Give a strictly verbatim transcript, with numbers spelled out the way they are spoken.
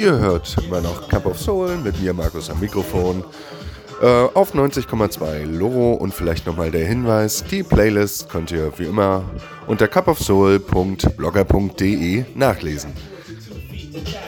Ihr hört immer noch Cup of Soul mit mir, Markus, am Mikrofon. Äh, auf neunzig Komma zwei Loro und vielleicht nochmal der Hinweis, die Playlist könnt ihr wie immer unter cup of soul punkt blogger punkt de nachlesen.